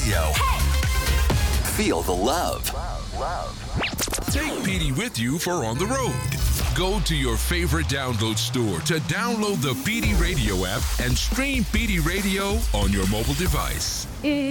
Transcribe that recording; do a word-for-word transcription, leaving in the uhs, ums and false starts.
Radio. Feel the love. Take P D with you for on the road. Go to your favorite download store to download the P D Radio app and stream P D Radio on your mobile device.